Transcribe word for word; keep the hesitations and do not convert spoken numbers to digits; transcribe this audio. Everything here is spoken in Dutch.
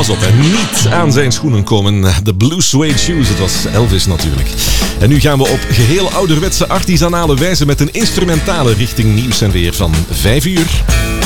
pas op, en niet aan zijn schoenen komen. De Blue Suede Shoes, het was Elvis natuurlijk. En nu gaan we op geheel ouderwetse artisanale wijze met een instrumentale richting nieuws en weer van vijf uur.